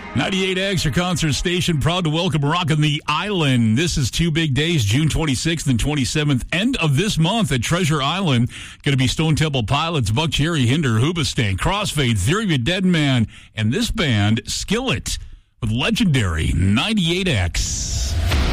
98X, your concert station, proud to welcome Rockin' the Island. This is 2 big days, June 26th and 27th, end of this month at Treasure Island. Going to be Stone Temple Pilots, Buckcherry, Hinder, Hoobastank, Crossfade, Theory of a Dead Man, and this band, Skillet, with legendary 98X.